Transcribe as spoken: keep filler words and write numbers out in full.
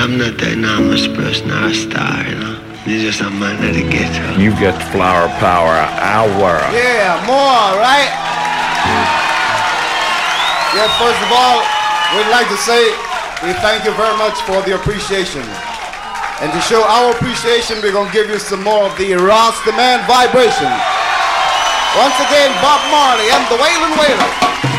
I'm not the enormous person or a star, you know. You're just a man of the ghetto. You get flower power, our. Yeah, more, right? Yeah, first of all, we'd like to say we thank you very much for the appreciation. And to show our appreciation, we're going to give you some more of the Rasta Man vibration. Once again, Bob Marley and the Wailin' Wailers.